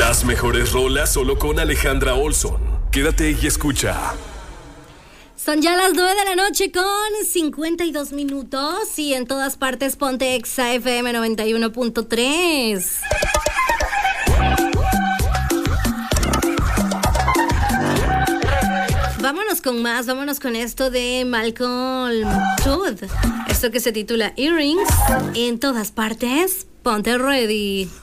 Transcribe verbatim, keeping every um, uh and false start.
Las mejores rolas solo con Alejandra Olson. Quédate y escucha. Son ya las nueve de la noche con cincuenta y dos minutos y en todas partes ponte Exa F M noventa y uno punto tres. Vámonos con más, vámonos con esto de Malcolm Todd. Esto que se titula Earrings. En todas partes, ponte ready.